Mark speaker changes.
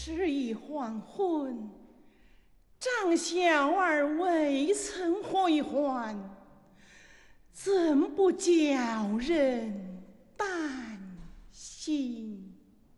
Speaker 1: 时已黄昏，长小儿未曾回还，怎不叫人担心？